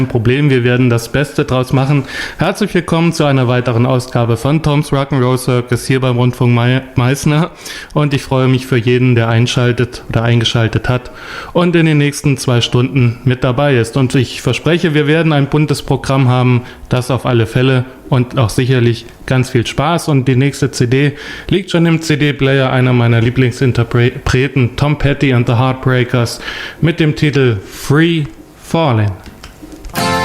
Problem, wir werden das Beste draus machen. Herzlich willkommen zu einer weiteren Ausgabe von Tom's Rock'n'Roll Circus hier beim Rundfunk Meißner, und ich freue mich für jeden, der eingeschaltet hat und in den nächsten 2 Stunden mit dabei ist. Und ich verspreche, wir werden ein buntes Programm haben, das auf alle Fälle, und auch sicherlich ganz viel Spaß. Und die nächste CD liegt schon im CD-Player einer meiner Lieblingsinterpreten, Tom Petty and the Heartbreakers, mit dem Titel Free Fallin'.